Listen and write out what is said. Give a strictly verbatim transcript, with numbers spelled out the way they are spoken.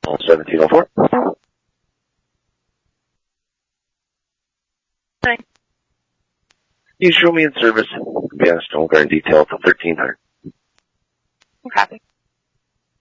seventeen oh four. Thanks. You show me in service. Be on Stone Garden detail till thirteen hundred. I'm happy.